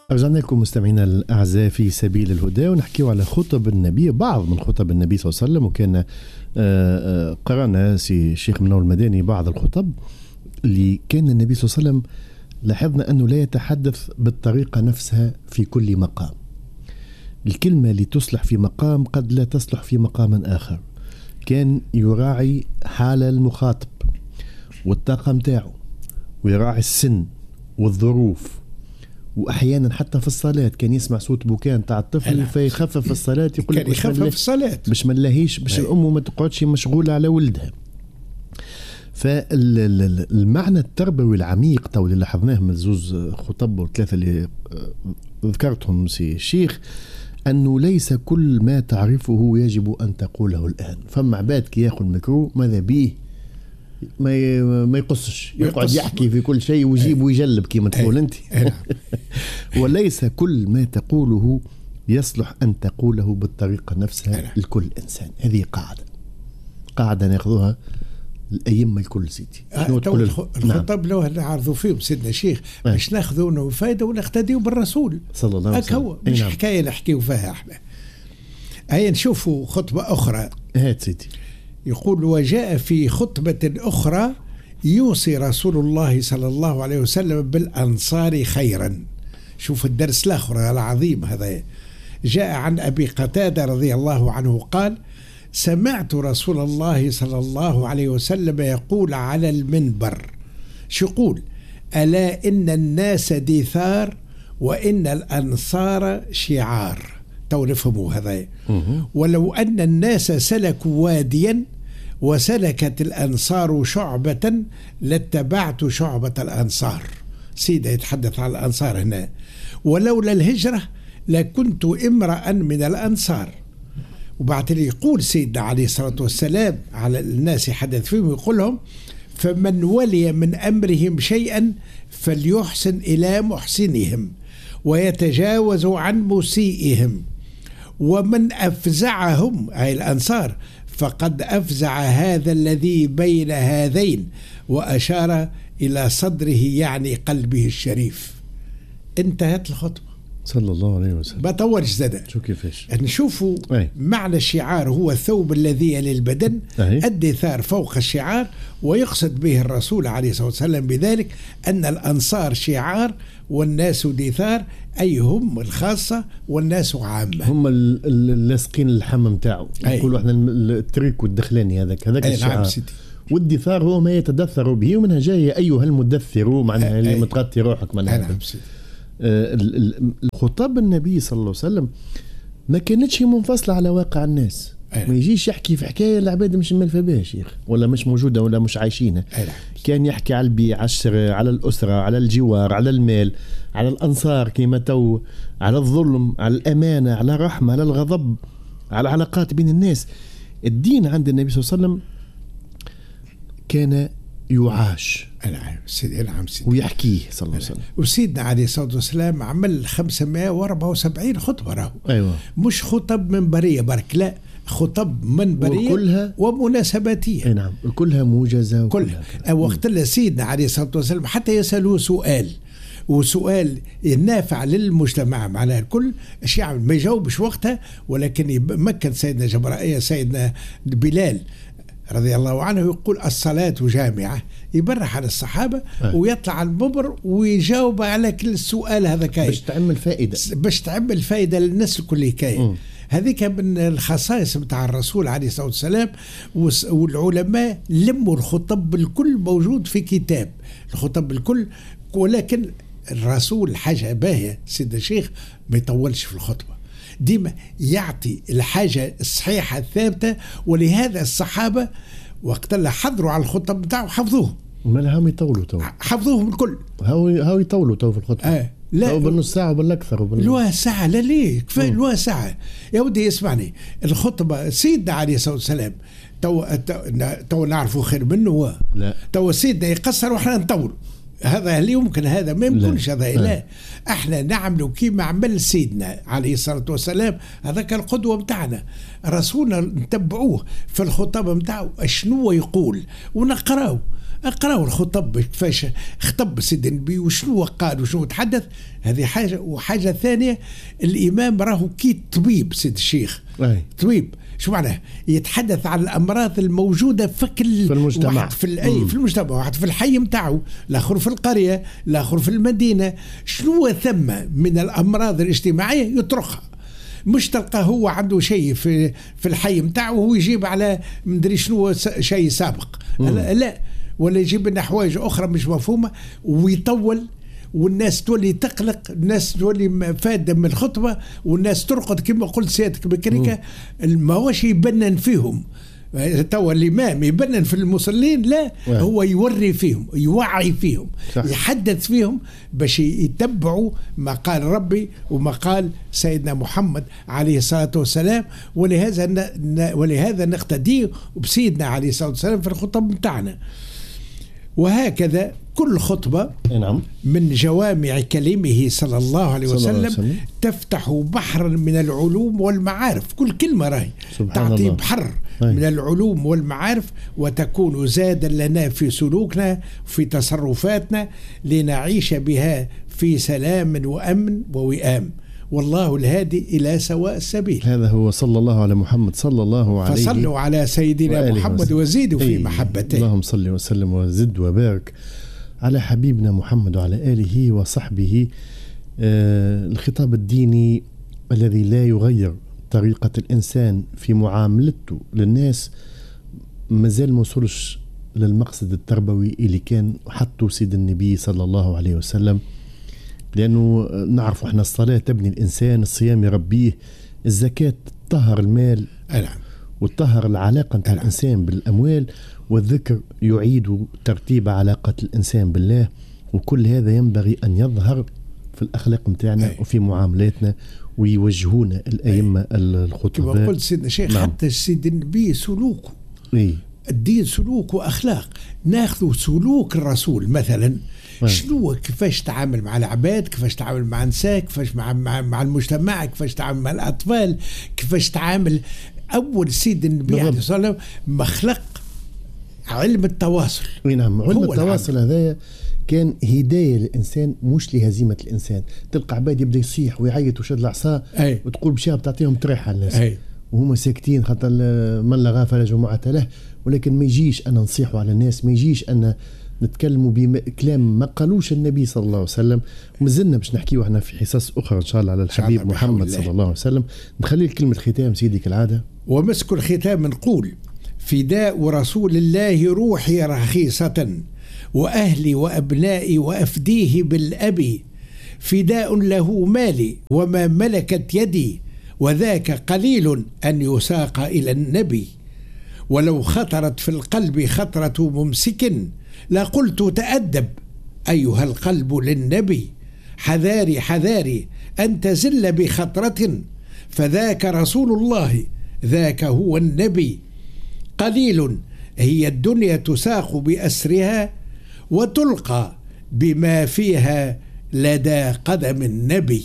رجعنا لكم مستمعينا الأعزاء في سبيل الهدى، ونحكيو على خطب النبي، بعض من خطب النبي صلى الله عليه وسلم. وكان قرأنا سي الشيخ منور المدني بعض الخطب اللي كان النبي صلى الله عليه وسلم لاحظنا أنه لا يتحدث بالطريقة نفسها في كل مقام. الكلمة اللي تصلح في مقام قد لا تصلح في مقام آخر. كان يراعي حال المخاطب والطاقة متاعه، ويراعي السن والظروف، واحيانا حتى في الصلاه كان يسمع صوت بكاء تاع الطفل فيخفف الصلاه، يقول لك يخفف الصلاه باش ما نلهيش، باش الام ما تقعدش مشغوله على ولدها. فالمعنى التربوي العميق تو اللي لاحظناه من زوز خطب والثلاثه اللي ذكرتهم سي الشيخ، انه ليس كل ما تعرفه يجب ان تقوله الان. فما عباد كي ياخذ ميكرو ماذا بيه ما يقصش، يقعد يحكي في كل شيء ويجيب ويجلب كما تقول انت. وليس كل ما تقوله يصلح ان تقوله بالطريقه نفسها لكل انسان. هذه قاعده ناخذوها الأئمة الكل سيدي. الخطاب لو نعرضوا فيهم سيدنا الشيخ باش ناخذوا منه فايدة ونقتديوا بالرسول صلى الله عليه وسلم. هو مش حكاية نحكيوا فيها احنا. هيا نشوفوا خطبة أخرى. هات سيدي. يقول: وجاء في خطبة أخرى يوصي رسول الله صلى الله عليه وسلم بالأنصار خيرا. شوف الدرس الآخر العظيم هذا. جاء عن أبي قتادة رضي الله عنه قال: سمعت رسول الله صلى الله عليه وسلم يقول على المنبر، شو يقول؟ ألا إن الناس دثار وإن الأنصار شعار. تو نفهموا هذا. ولو أن الناس سلكوا واديا وسلكت الأنصار شعبة لاتبعت شعبة الأنصار. سيدة يتحدث عن الأنصار هنا. ولولا الهجرة لكنت امرأ من الأنصار. وبعد اللي يقول سيدنا عليه الصلاة والسلام على الناس يحدث فيهم يقول لهم: فمن ولي من أمرهم شيئا فليحسن إلى محسنهم ويتجاوز عن مسيئهم، ومن أفزعهم أي الأنصار فقد أفزع هذا الذي بين هذين، وأشار إلى صدره يعني قلبه الشريف. انتهت الخطبة صلى الله عليه وسلم. بطولش زاد. شو كيفاش نشوفوا معنى الشعار هو الثوب الذي يلي البدن، الدثار فوق الشعار. ويقصد به الرسول عليه الصلاة والسلام بذلك أن الأنصار شعار والناس دثار، أي هم الخاصة والناس عامة، هم اللاصقين الحمى متاعه. يقولوا احنا التريك والدخلاني هذاك الشعار. نعم. والدثار هو ما يتدثر به، ومنها جاي أيها المدثر، معناها اللي متغطي روحك. معناها الخطاب النبي صلى الله عليه وسلم ما كانتش منفصلة على واقع الناس. ما يجيش يحكي في حكاية العباد مش ملفة بها شيخ، ولا مش موجودة ولا مش عايشينها. كان يحكي على البيع، على الشراء، على الأسرة، على الجوار، على المال، على الأنصار كما تو، على الظلم، على الأمانة، على الرحمة، على الغضب، على العلاقات بين الناس. الدين عند النبي صلى الله عليه وسلم كان يعاش ويحكيه صلى الله عليه وسلم. وسيدنا عليه الصلاة والسلام عمل 574 خطبة راهو. أيوة. مش خطب منبرية برك، لا، خطب منبرية وكلها ومناسباتية. نعم، كلها موجزة كلها. وقت اللي سيدنا عليه الصلاة والسلام حتى يسألوه سؤال، وسؤال نافع للمجتمع معناها الكل، ايش يعمل؟ ما يجاوبش وقتها، ولكن يمكن سيدنا جبرائيل سيدنا بلال رضي الله عنه يقول: الصلاة جامعة، يبرح على الصحابة ويطلع على المنبر ويجاوب على كل سؤال. هذا كاي باش تعمل فائدة للناس الكل كاي. هذيك من الخصائص بتاع الرسول عليه الصلاة والسلام. والعلماء لموا الخطب الكل موجود في كتاب الخطب الكل، ولكن الرسول حاجة باهية سيدنا الشيخ ما يطولش في الخطبة، ديما يعطي الحاجة الصحيحة الثابتة. ولهذا الصحابة وقت اللي حضروا على الخطب بتاعه حفظوه. ما هم يطولوا حفظوهم الكل. هاو يطولوا في الخطبة. لا، أو بالنص ساعة وبالأكثر لوها ساعة. لا ليه كفاية لوها ساعة يا ودي. اسمعني، الخطبة سيدنا عليه الصلاة والسلام تو نعرفوا خير منه هو. لا، تو سيدنا يقصر وإحنا نطول. هذا هل يمكن؟ هذا ما يمكنش. هذا لا، احنا نعملوا كيما عمل سيدنا عليه الصلاة والسلام. هذاك القدوة متاعنا، رسولنا نتبعوه في الخطاب متاعه شنو يقول ونقرأه. اقرأوا الخطب كيفاش خطب سيدنا النبي وشنو قال وشنو تحدث. هذه حاجة. وحاجة ثانية، الإمام راهو كي طبيب سيد الشيخ. طبيب شو معناه؟ يتحدث عن الأمراض الموجودة في المجتمع، واحد في المجتمع، واحد في الحي متاعه، الآخر في القرية، الآخر في المدينة. شنو ثم من الأمراض الاجتماعية يطرحها، مش تلقى هو عنده شيء في الحي متاعه وهو يجيب على مدري شنو شيء سابق. لا، ولا يجيب لنا حوايج أخرى مش مفهومة ويطول، والناس تولي تقلق، الناس تولي فادة من الخطبة، والناس ترقد كما قلت سيادتك بكريكة. ما هوش يبنن فيهم توا الإمام يبنن في المصلين، لا هو يوري فيهم، يوعي فيهم، صح. يحدث فيهم باش يتبعوا ما قال ربي وما قال سيدنا محمد عليه الصلاة والسلام. ولهذا نقتدي بسيدنا عليه الصلاة والسلام في الخطب متاعنا. وهكذا كل خطبة من جوامع كلمه صلى الله عليه وسلم تفتح بحرا من العلوم والمعارف. كل كلمة راهي تعطي بحر من العلوم والمعارف، وتكون زادا لنا في سلوكنا في تصرفاتنا لنعيش بها في سلام وأمن ووئام. والله الهادي إلى سواء السبيل. هذا هو صلى الله على محمد صلى الله عليه. فصلوا على سيدنا محمد وزيدوا في محبته. اللهم صل وسلم وزد وبارك على حبيبنا محمد وعلى آله وصحبه. الخطاب الديني الذي لا يغير طريقة الإنسان في معاملته للناس مازال ما وصلش للمقصد التربوي اللي كان حطه سيد النبي صلى الله عليه وسلم. لأنه نعرف احنا الصلاة تبني الإنسان، الصيام يربيه، الزكاة تطهر المال وتطهر العلاقة مع الإنسان بالأموال، والذكر يعيد ترتيب علاقة الإنسان بالله. وكل هذا ينبغي أن يظهر في الأخلاق متاعنا وفي معاملاتنا، ويوجهونا الأئمة الخطباء. كما قلت سيدنا الشيخ، حتى سيد النبي سلوكه، الدين سلوك وأخلاق. ناخذ سلوك الرسول مثلا، شنو كيفاش تعامل مع العباد، كيفاش تعامل مع النساء، كيفاش مع المجتمع، كيفاش تعامل مع الأطفال، كيفاش تعامل. أول سيد النبي عليه الصلاة والسلام مخلق علم التواصل. نعم، علم التواصل هذا كان هداية للإنسان مش لهزيمة الإنسان. تلقى عباد يبدأ يصيح ويعيط وشد العصا وتقول بشاب تعطيهم تريح على الناس وهم ساكتين، خاطر من لا غافل جمعة له. ولكن ما يجيش أنا نصيحوا على الناس، ما يجيش أنا نتكلموا بكلام ما قالوش النبي صلى الله عليه وسلم. ومازلنا باش نحكيوا احنا في حصص أخرى إن شاء الله على الحبيب محمد صلى الله عليه وسلم. نخلي كلمة ختام سيدي كالعادة. ومسك الختام نقول: فداء رسول الله روحي رخيصة، وأهلي وأبنائي وأفديه بالأبي، فداء له مالي وما ملكت يدي، وذاك قليل أن يساق إلى النبي. ولو خطرت في القلب خطرة ممسك لقلت تأدب أيها القلب للنبي. حذاري حذاري أن تزل بخطرة، فذاك رسول الله ذاك هو النبي. قليل هي الدنيا تساق بأسرها، وتلقى بما فيها لدى قدم النبي.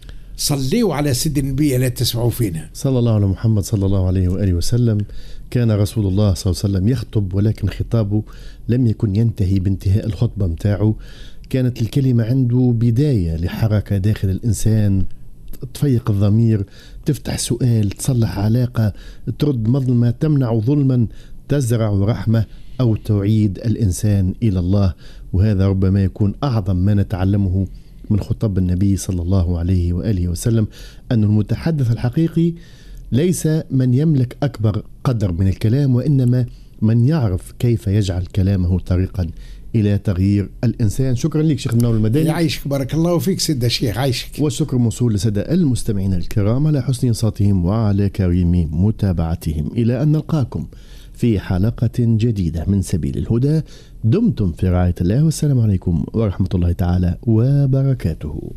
صلوا على سيد النبي لا تسمعوا فينا. صلى الله على محمد صلى الله عليه وآله وسلم. كان رسول الله صلى الله عليه وسلم يخطب، ولكن خطابه لم يكن ينتهي بانتهاء الخطبة متاعه. كانت الكلمة عنده بداية لحركة داخل الإنسان، تفيق الضمير، تفتح سؤال، تصلح علاقة، ترد مظلمة، تمنع ظلما، تزرع رحمة، أو تعيد الإنسان إلى الله. وهذا ربما يكون أعظم ما نتعلمه من خطب النبي صلى الله عليه وآله وسلم، أن المتحدث الحقيقي ليس من يملك أكبر قدر من الكلام، وإنما من يعرف كيف يجعل كلامه طريقا إلى تغيير الإنسان. شكرا لك شيخ منور المدني. يعيشك، بارك الله فيك سيدة الشيخ، عايشك. والشكر موصول لسادة المستمعين الكرام على حسن إنصاتهم وعلى كريم متابعتهم. إلى أن نلقاكم في حلقة جديدة من سبيل الهدى. دمتم في رعاية الله، والسلام عليكم ورحمة الله تعالى وبركاته.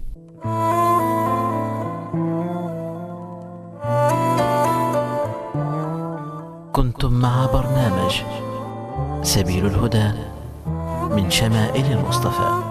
كنتم مع برنامج سبيل الهدى من شمائل المصطفى.